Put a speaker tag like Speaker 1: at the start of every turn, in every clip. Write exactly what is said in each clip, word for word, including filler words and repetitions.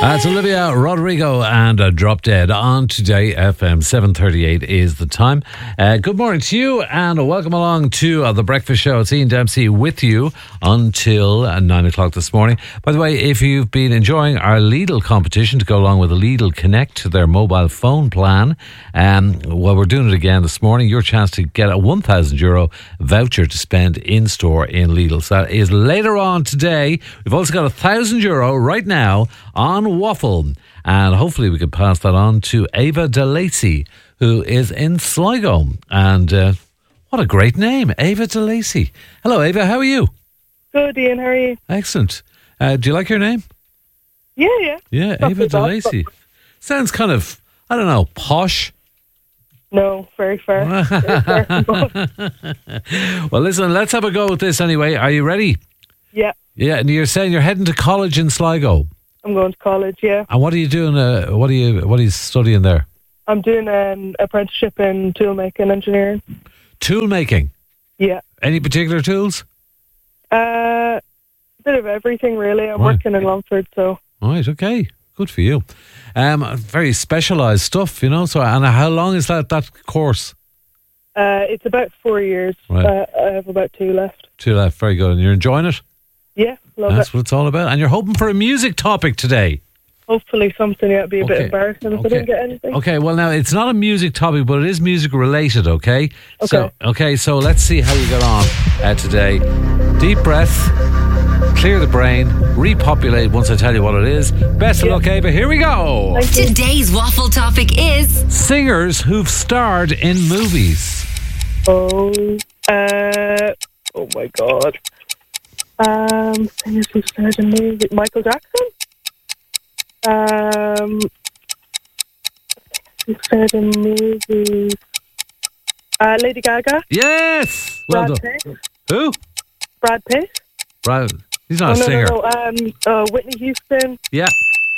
Speaker 1: That's Olivia Rodrigo and uh, Drop Dead on Today F M. seven thirty-eight is the time. Uh, good morning to you and welcome along to uh, The Breakfast Show. It's Ian Dempsey with you until uh, nine o'clock this morning. By the way, if you've been enjoying our Lidl competition to go along with the Lidl Connect, their mobile phone plan, um, well, we're doing it again this morning. Your chance to get a one thousand euro voucher to spend in store in Lidl. So that is later on today. We've also got a one thousand euro right now on Waffle, and hopefully we can pass that on to Ava DeLacy, who is in Sligo. And uh, what a great name, Ava DeLacy. Hello, Ava, how are you?
Speaker 2: Good, Ian, how are you?
Speaker 1: Excellent. Uh, do you like your name?
Speaker 2: Yeah, yeah.
Speaker 1: Yeah,
Speaker 2: Not
Speaker 1: Ava DeLacy. Sounds kind of, I don't know, posh.
Speaker 2: No, very fair. Very fair.
Speaker 1: Well, listen, let's have a go with this anyway. Are you ready?
Speaker 2: Yeah.
Speaker 1: Yeah, and you're saying you're heading to college in Sligo.
Speaker 2: I'm going to college, yeah.
Speaker 1: And what are you doing? Uh, what are you What are you studying there?
Speaker 2: I'm doing an apprenticeship in tool making engineering.
Speaker 1: Tool making?
Speaker 2: Yeah.
Speaker 1: Any particular tools?
Speaker 2: Uh, a bit of everything, really. I'm
Speaker 1: Right.
Speaker 2: working in Longford, so.
Speaker 1: Right, okay. Good for you. Um, very specialised stuff, you know. So, and how long is that, that course?
Speaker 2: Uh, it's about four years.
Speaker 1: Right.
Speaker 2: Uh, I have about two left.
Speaker 1: Two left, very good. And you're enjoying it?
Speaker 2: Yeah, love
Speaker 1: That's
Speaker 2: it.
Speaker 1: what it's all about. And you're hoping for a music topic today?
Speaker 2: Hopefully something, yeah, it'd be a
Speaker 1: Okay.
Speaker 2: bit embarrassing if
Speaker 1: Okay.
Speaker 2: I didn't get anything.
Speaker 1: Okay, well now, it's not a music topic, but it is music related, okay?
Speaker 2: Okay.
Speaker 1: So, okay, so let's see how you get on uh, today. Deep breath, clear the brain, repopulate once I tell you what it is. Best of
Speaker 2: Yeah.
Speaker 1: luck, Ava. Here we go.
Speaker 2: Thank you.
Speaker 3: Today's waffle topic is
Speaker 1: Singers who've starred in movies.
Speaker 2: Oh, uh, oh my God. Um, singers who starred in music. Michael Jackson? Um, who starred in movies? Uh, Lady Gaga?
Speaker 1: Yes! Well
Speaker 2: Brad
Speaker 1: done.
Speaker 2: Pitt?
Speaker 1: Who?
Speaker 2: Brad Pitt?
Speaker 1: Brad. He's
Speaker 2: Oh,
Speaker 1: not a
Speaker 2: no,
Speaker 1: singer.
Speaker 2: no, no. Um, uh, Whitney Houston,
Speaker 1: Yeah.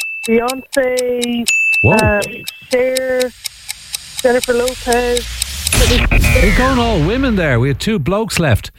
Speaker 2: Beyonce,
Speaker 1: Whoa.
Speaker 2: um, Cher, Jennifer Lopez.
Speaker 1: We're going all women there. We had two blokes left.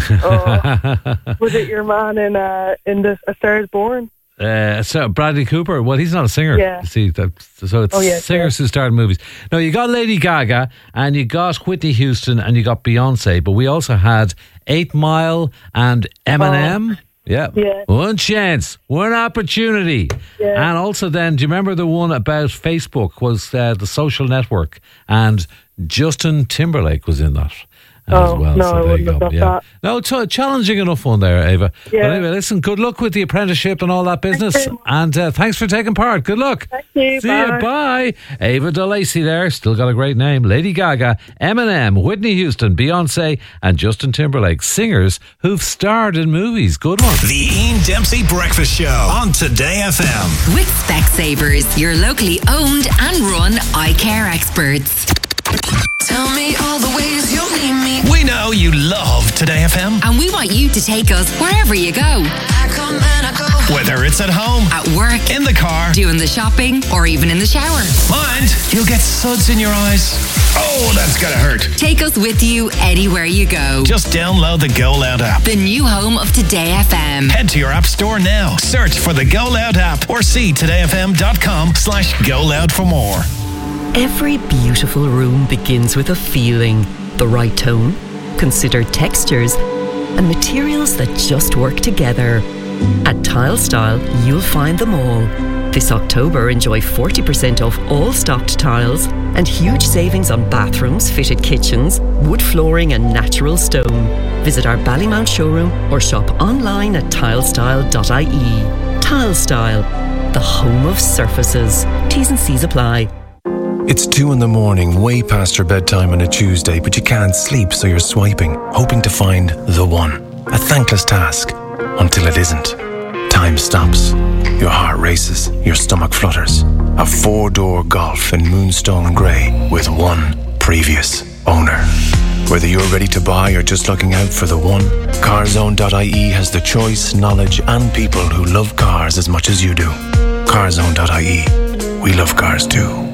Speaker 2: Oh, was it your man in uh, in the A Star Is Born?
Speaker 1: Uh, so Bradley Cooper. Well, he's not a singer.
Speaker 2: Yeah.
Speaker 1: You see, that, so it's
Speaker 2: Oh, yeah,
Speaker 1: singers who starred in movies. No, you got Lady Gaga and you got Whitney Houston and you got Beyonce, but we also had Eight Mile and Eminem. Yeah.
Speaker 2: Yeah.
Speaker 1: One chance, one opportunity.
Speaker 2: Yeah.
Speaker 1: And also then, do you remember the one about Facebook was uh, the social network, and Justin Timberlake was in that as
Speaker 2: Oh,
Speaker 1: well.
Speaker 2: no,
Speaker 1: so
Speaker 2: I
Speaker 1: there you
Speaker 2: wouldn't
Speaker 1: go.
Speaker 2: have got
Speaker 1: Yeah.
Speaker 2: that.
Speaker 1: No, it's a challenging enough one there, Ava.
Speaker 2: Yeah.
Speaker 1: But anyway, listen, good luck with the apprenticeship and all that business.
Speaker 2: very much.
Speaker 1: And uh, thanks for taking part. Good luck.
Speaker 2: Thank you.
Speaker 1: See
Speaker 2: Bye.
Speaker 1: you. Bye. Ava DeLacy there. Still got a great name. Lady Gaga, Eminem, Whitney Houston, Beyonce, and Justin Timberlake. Singers who've starred in movies. Good one.
Speaker 4: The Ian Dempsey Breakfast Show on Today F M.
Speaker 3: with Specsavers, your locally owned and run eye care experts.
Speaker 5: Tell me all the ways you'll need me.
Speaker 4: We know you love Today F M.
Speaker 3: And we want you to take us wherever you go.
Speaker 5: I come and I go.
Speaker 4: Whether it's at home,
Speaker 3: At work,
Speaker 4: in the car,
Speaker 3: doing the shopping, or even in the shower.
Speaker 4: mind, you'll get suds in your eyes. Oh, that's gotta hurt.
Speaker 3: Take us with you anywhere you go.
Speaker 4: Just download the Go Loud app.
Speaker 3: The new home of Today F M.
Speaker 4: Head to your app store now. Search for the Go Loud app or see todayfm.com slash go loud for more.
Speaker 6: Every beautiful room begins with a feeling, the right tone, considered textures, and materials that just work together. At Tile Style, you'll find them all. This October, enjoy forty percent off all stocked tiles and huge savings on bathrooms, fitted kitchens, wood flooring and natural stone. Visit our Ballymount showroom or shop online at tilestyle dot I E. Tile Style, the home of surfaces. T's and C's apply.
Speaker 7: It's two in the morning, way past your bedtime on a Tuesday, but you can't sleep, so you're swiping, hoping to find the one. A thankless task, until it isn't. Time stops. Your heart races, your stomach flutters. A four-door Golf in Moonstone Grey with one previous owner. Whether you're ready to buy or just looking out for the one, carzone dot I E has the choice, knowledge and people who love cars as much as you do. carzone dot I E. We love cars too.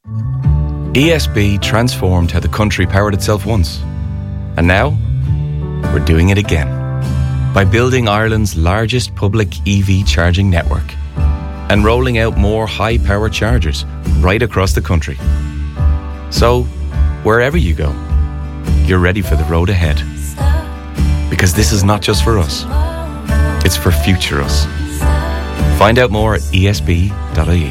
Speaker 8: E S B transformed how the country powered itself once. And now, we're doing it again. By building Ireland's largest public E V charging network. and rolling out more high-power chargers right across the country. So, wherever you go, you're ready for the road ahead. Because this is not just for us, it's for future us. Find out more at e s b dot i e.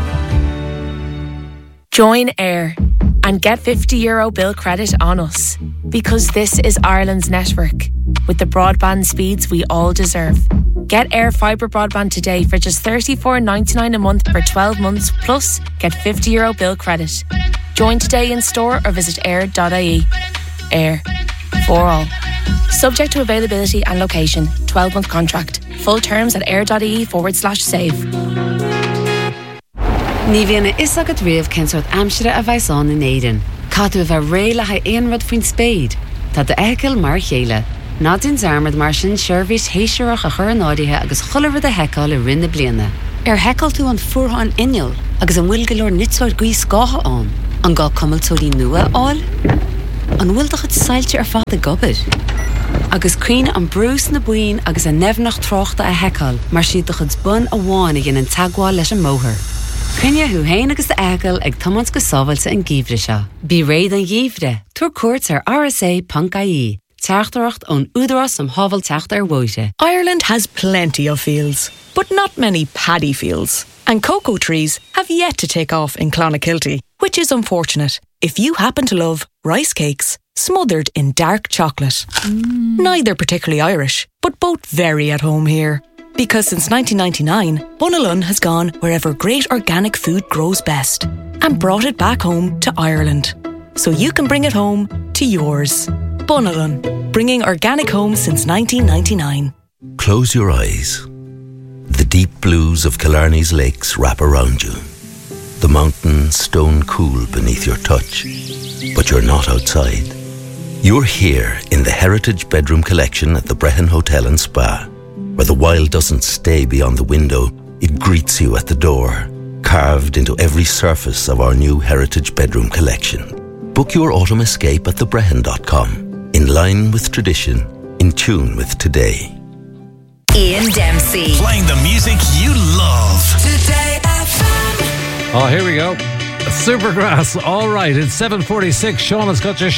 Speaker 9: Join Air and get fifty euro bill credit on us, because this is Ireland's network with the broadband speeds we all deserve. Get Air Fibre broadband today for just thirty-four ninety-nine a month for twelve months, plus get fifty euro bill credit. Join today in store or visit air dot i e. Air, for all. Subject to availability and location. twelve month contract. Full terms at air.ie forward slash save.
Speaker 10: Ní bhíonna is agad riamh censort amsire a bhaisán in éidean. Catú bheith réile ha éon rud faoin spéid. Tá de eiceil mar chéile. Nádin zarmad mar sin seirbhís héiseach a chur an ádaithe agus cholamh a heiceáil i rinne bliana. Ar heiceáil tú an fuartha an inneol agus an bhfuil go leor nitsáid gaí scátha an. An gá cumiltóirí nua áil. An bhfuil do chud sailte ar fad a gobad. Agus críne an brús na buin agus a nefnach tráchta a heiceáil mar siad do chud bun a bháin a gin an tagháil leis an móthir. Crinne hu héin agus de eiceil ag tomans go sábhailte an gíomhre seo. Bí réad an gíomhre, tuair cuairt ar r s a dot i e. Teachtareacht ón údarás am hábhal teacht ar bhuaite.
Speaker 11: Ireland has plenty of fields, but not many paddy fields. And cocoa trees have yet to take off in Clonakilty, which is unfortunate if you happen to love rice cakes smothered in dark chocolate. Mm. Neither particularly Irish, but both very at home here. Because since nineteen ninety-nine, Bunalun has gone wherever great organic food grows best and brought it back home to Ireland. So you can bring it home to yours. Bunalun, bringing organic home since nineteen ninety-nine.
Speaker 12: Close your eyes. The deep blues of Killarney's lakes wrap around you. The mountains stone cool beneath your touch. But you're not outside. You're here in the Heritage Bedroom Collection at the Brehon Hotel and Spa, where the wild doesn't stay beyond the window, it greets you at the door, carved into every surface of our new Heritage Bedroom Collection. Book your autumn escape at the brehon dot com, in line with tradition, in tune with today.
Speaker 3: Ian Dempsey.
Speaker 4: Playing the music you love.
Speaker 5: Today F M.
Speaker 1: Oh, here we go. Supergrass. All right, it's seven forty-six. Sean has got your